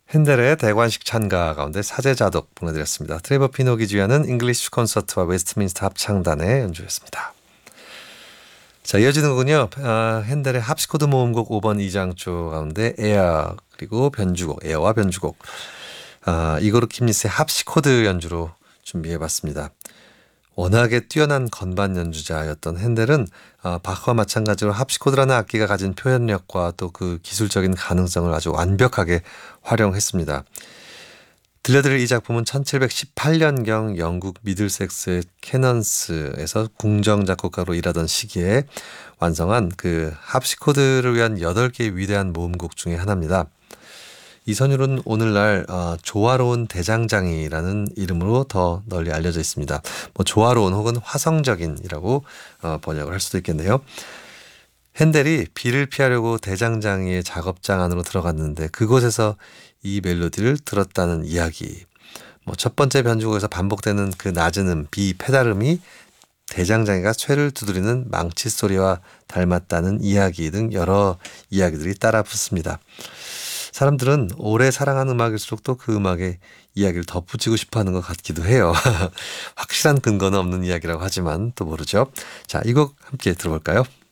핸델의 대관식 찬가 가운데 사제자독 보내드렸습니다. 트레버 피노기 주연은 잉글리쉬 콘서트와 웨스트민스터 합창단의 연주였습니다. 자, 이어지는 곡은요. 핸델의 합시코드 모음곡 5번 2장조 가운데 에어 그리고 변주곡, 에어와 변주곡. 이고르 킴니스의 합시코드 연주로 준비해봤습니다. 워낙에 뛰어난 건반 연주자였던 핸델은 바흐와 마찬가지로 합시코드라는 악기가 가진 표현력과 또 그 기술적인 가능성을 아주 완벽하게 활용했습니다. 들려드릴 이 작품은 1718년경 영국 미들섹스의 캐넌스에서 궁정 작곡가로 일하던 시기에 완성한 그 합시코드를 위한 8개의 위대한 모음곡 중에 하나입니다. 이 선율은 오늘날 조화로운 대장장이라는 이름으로 더 널리 알려져 있습니다. 조화로운 혹은 화성적인이라고 번역을 할 수도 있겠네요. 핸델이 비를 피하려고 대장장이의 작업장 안으로 들어갔는데 그곳에서 이 멜로디를 들었다는 이야기. 첫 번째 변주곡에서 반복되는 그 낮은 음, 비 페달음이 대장장이가 쇠를 두드리는 망치 소리와 닮았다는 이야기 등 여러 이야기들이 따라 붙습니다. 사람들은 오래 사랑한 음악일수록 또 그 음악에 이야기를 덧붙이고 싶어하는 것 같기도 해요. 확실한 근거는 없는 이야기라고 하지만 또 모르죠. 자, 이 곡 함께 들어볼까요?